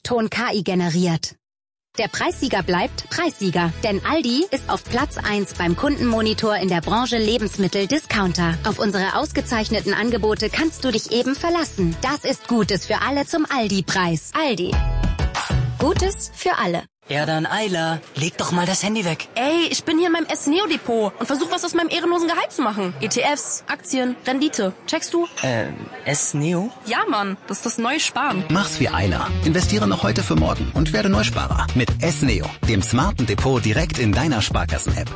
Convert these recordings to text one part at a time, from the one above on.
Ton KI generiert. Der Preissieger bleibt Preissieger, denn Aldi ist auf Platz 1 beim Kundenmonitor in der Branche Lebensmittel-Discounter. Auf unsere ausgezeichneten Angebote kannst du dich eben verlassen. Das ist Gutes für alle zum Aldi-Preis. Aldi. Gutes für alle. Ja dann, Ayla, leg doch mal das Handy weg. Ey, ich bin hier in meinem S-Neo-Depot und versuche was aus meinem ehrenlosen Gehalt zu machen. ETFs, Aktien, Rendite. Checkst du? S-Neo? Ja, Mann, das ist das neue Sparen. Mach's wie Ayla. Investiere noch heute für morgen und werde Neusparer. Mit S-Neo, dem smarten Depot direkt in deiner Sparkassen-App.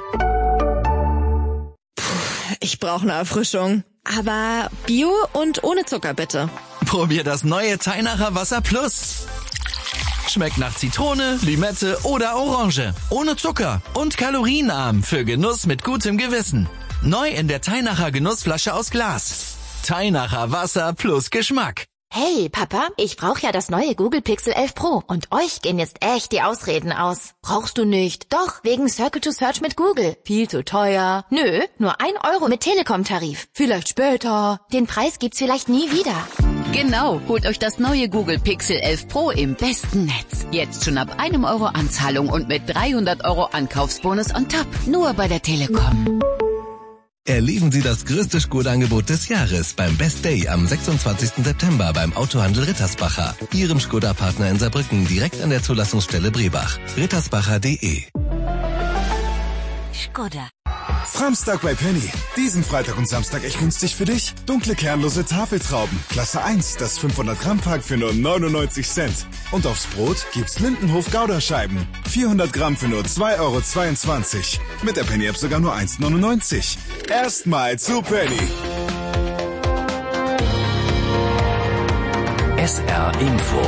Ich brauche eine Erfrischung. Aber Bio und ohne Zucker, bitte. Probier das neue Teinacher Wasser Plus. Schmeckt nach Zitrone, Limette oder Orange. Ohne Zucker und kalorienarm für Genuss mit gutem Gewissen. Neu in der Teinacher Genussflasche aus Glas. Teinacher Wasser plus Geschmack. Hey, Papa, ich brauche ja das neue Google Pixel 11 Pro und euch gehen jetzt echt die Ausreden aus. Brauchst du nicht? Doch, wegen Circle to Search mit Google. Viel zu teuer. Nö, nur 1 Euro mit Telekom-Tarif. Vielleicht später. Den Preis gibt's vielleicht nie wieder. Genau, holt euch das neue Google Pixel 11 Pro im besten Netz. Jetzt schon ab 1 Euro Anzahlung und mit 300 Euro Ankaufsbonus on top. Nur bei der Telekom. Erleben Sie das größte Skoda-Angebot des Jahres beim Best Day am 26. September beim Autohandel Rittersbacher. Ihrem Skoda-Partner in Saarbrücken direkt an der Zulassungsstelle Brebach. rittersbacher.de. Skoda. Samstag bei Penny. Diesen Freitag und Samstag echt günstig für dich. Dunkle kernlose Tafeltrauben. Klasse 1, das 500 Gramm Pack für nur 99 Cent. Und aufs Brot gibt's Lindenhof Gouda-Scheiben. 400 Gramm für nur 2,22 €. Mit der Penny-App sogar nur 1,99 €. Erstmal zu Penny. SR Info.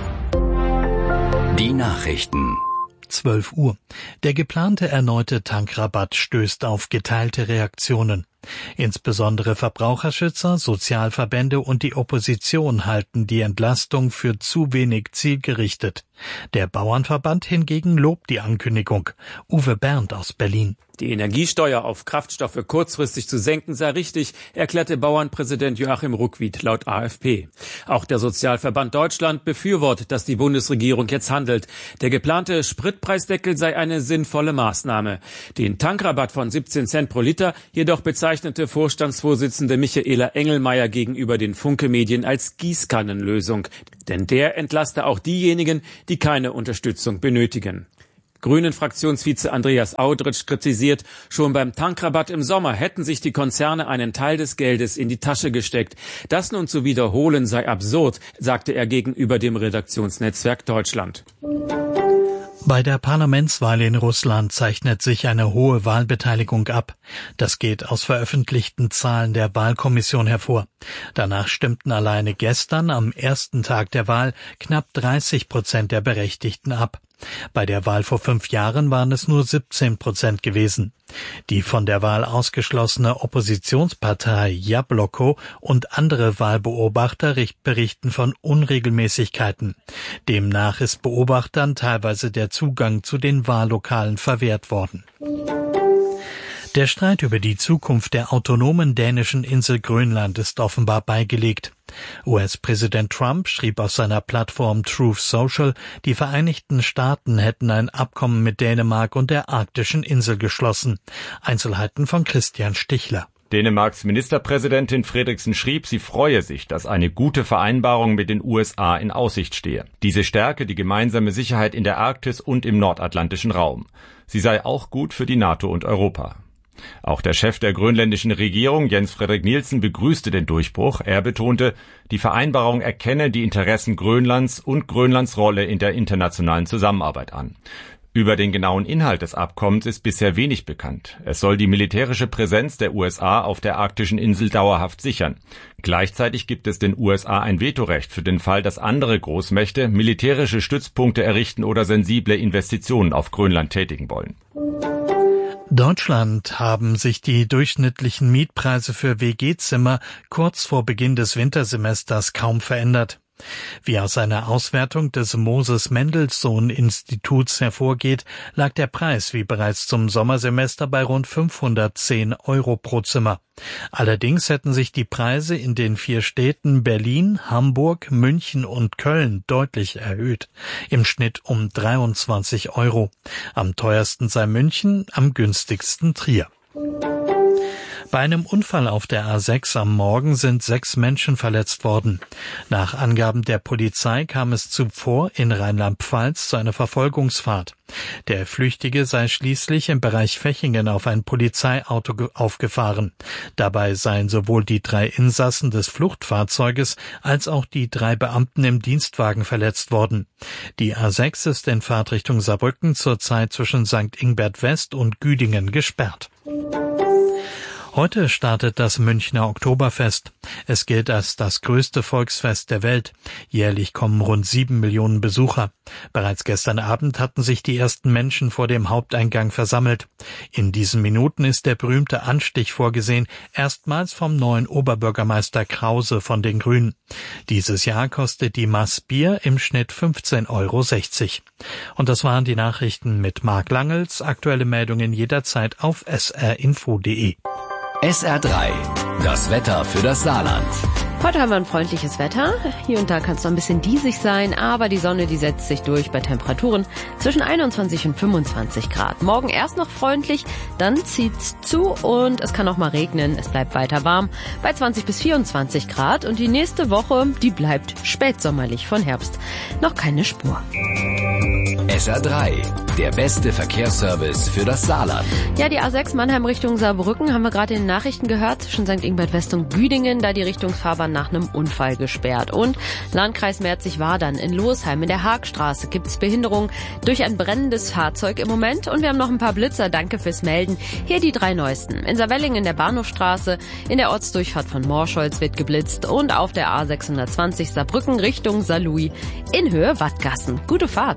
Die Nachrichten. 12 Uhr. Der geplante erneute Tankrabatt stößt auf geteilte Reaktionen. Insbesondere Verbraucherschützer, Sozialverbände und die Opposition halten die Entlastung für zu wenig zielgerichtet. Der Bauernverband hingegen lobt die Ankündigung. Uwe Berndt aus Berlin. Die Energiesteuer auf Kraftstoffe kurzfristig zu senken sei richtig, erklärte Bauernpräsident Joachim Ruckwied laut AfP. Auch der Sozialverband Deutschland befürwortet, dass die Bundesregierung jetzt handelt. Der geplante Spritpreisdeckel sei eine sinnvolle Maßnahme. Den Tankrabatt von 17 Cent pro Liter jedoch bezeichnete Vorstandsvorsitzende Michaela Engelmeier gegenüber den Funke-Medien als Gießkannenlösung. Denn der entlaste auch diejenigen, die keine Unterstützung benötigen. Grünen-Fraktionsvize Andreas Audritsch kritisiert, schon beim Tankrabatt im Sommer hätten sich die Konzerne einen Teil des Geldes in die Tasche gesteckt. Das nun zu wiederholen sei absurd, sagte er gegenüber dem Redaktionsnetzwerk Deutschland. Bei der Parlamentswahl in Russland zeichnet sich eine hohe Wahlbeteiligung ab. Das geht aus veröffentlichten Zahlen der Wahlkommission hervor. Danach stimmten alleine gestern am ersten Tag der Wahl knapp 30% der Berechtigten ab. Bei der Wahl vor 5 Jahren waren es nur 17% gewesen. Die von der Wahl ausgeschlossene Oppositionspartei Jabloko und andere Wahlbeobachter berichten von Unregelmäßigkeiten. Demnach ist Beobachtern teilweise der Zugang zu den Wahllokalen verwehrt worden. Der Streit über die Zukunft der autonomen dänischen Insel Grönland ist offenbar beigelegt. US-Präsident Trump schrieb auf seiner Plattform Truth Social, die Vereinigten Staaten hätten ein Abkommen mit Dänemark und der arktischen Insel geschlossen. Einzelheiten von Christian Stichler. Dänemarks Ministerpräsidentin Frederiksen schrieb, sie freue sich, dass eine gute Vereinbarung mit den USA in Aussicht stehe. Diese stärke die gemeinsame Sicherheit in der Arktis und im nordatlantischen Raum. Sie sei auch gut für die NATO und Europa. Auch der Chef der grönländischen Regierung, Jens Frederik Nielsen, begrüßte den Durchbruch. Er betonte, die Vereinbarung erkenne die Interessen Grönlands und Grönlands Rolle in der internationalen Zusammenarbeit an. Über den genauen Inhalt des Abkommens ist bisher wenig bekannt. Es soll die militärische Präsenz der USA auf der arktischen Insel dauerhaft sichern. Gleichzeitig gibt es den USA ein Vetorecht für den Fall, dass andere Großmächte militärische Stützpunkte errichten oder sensible Investitionen auf Grönland tätigen wollen. Deutschland haben sich die durchschnittlichen Mietpreise für WG-Zimmer kurz vor Beginn des Wintersemesters kaum verändert. Wie aus einer Auswertung des Moses-Mendelssohn-Instituts hervorgeht, lag der Preis wie bereits zum Sommersemester bei rund 510 € pro Zimmer. Allerdings hätten sich die Preise in den 4 Städten Berlin, Hamburg, München und Köln deutlich erhöht. Im Schnitt um 23 €. Am teuersten sei München, am günstigsten Trier. Bei einem Unfall auf der A6 am Morgen sind 6 Menschen verletzt worden. Nach Angaben der Polizei kam es zuvor in Rheinland-Pfalz zu einer Verfolgungsfahrt. Der Flüchtige sei schließlich im Bereich Fechingen auf ein Polizeiauto aufgefahren. Dabei seien sowohl die 3 Insassen des Fluchtfahrzeuges als auch die 3 Beamten im Dienstwagen verletzt worden. Die A6 ist in Fahrtrichtung Saarbrücken zurzeit zwischen St. Ingbert West und Güdingen gesperrt. Heute startet das Münchner Oktoberfest. Es gilt als das größte Volksfest der Welt. Jährlich kommen rund 7 Millionen Besucher. Bereits gestern Abend hatten sich die ersten Menschen vor dem Haupteingang versammelt. In diesen Minuten ist der berühmte Anstich vorgesehen, erstmals vom neuen Oberbürgermeister Krause von den Grünen. Dieses Jahr kostet die Maß Bier im Schnitt 15,60 €. Und das waren die Nachrichten mit Marc Langels. Aktuelle Meldungen jederzeit auf srinfo.de. SR3, das Wetter für das Saarland. Heute haben wir ein freundliches Wetter. Hier und da kann es noch ein bisschen diesig sein, aber die Sonne, die setzt sich durch bei Temperaturen zwischen 21 und 25 Grad. Morgen erst noch freundlich, dann zieht's zu und es kann auch mal regnen. Es bleibt weiter warm bei 20 bis 24 Grad und die nächste Woche, die bleibt spätsommerlich, von Herbst noch keine Spur. SR3, der beste Verkehrsservice für das Saarland. Ja, die A6 Mannheim Richtung Saarbrücken haben wir gerade in den Nachrichten gehört. Zwischen St. Ingbert West und Güdingen, da die Richtungsfahrbahn nach einem Unfall gesperrt. Und Landkreis Merzig-Wadern in Losheim in der Haagstraße gibt's Behinderung durch ein brennendes Fahrzeug im Moment. Und wir haben noch ein paar Blitzer. Danke fürs Melden. Hier die 3 neuesten. In Saarwelling in der Bahnhofstraße, in der Ortsdurchfahrt von Morscholz wird geblitzt und auf der A620 Saarbrücken Richtung Saarlouis in Höhe Wattgassen. Gute Fahrt.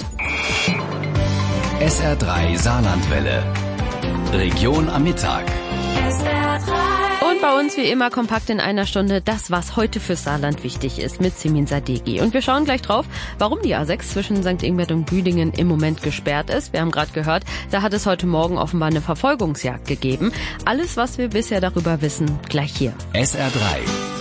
SR3 Saarlandwelle. Region am Mittag. Und bei uns wie immer kompakt in einer Stunde das, was heute für Saarland wichtig ist, mit Simin Sadeghi. Und wir schauen gleich drauf, warum die A6 zwischen St. Ingbert und Güdingen im Moment gesperrt ist. Wir haben gerade gehört, da hat es heute Morgen offenbar eine Verfolgungsjagd gegeben. Alles, was wir bisher darüber wissen, gleich hier. SR3